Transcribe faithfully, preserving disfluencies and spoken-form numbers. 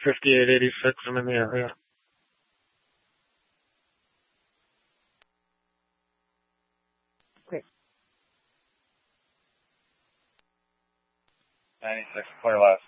fifty-eight eighty-six. I'm in the area. Great. ninety-six, clear last.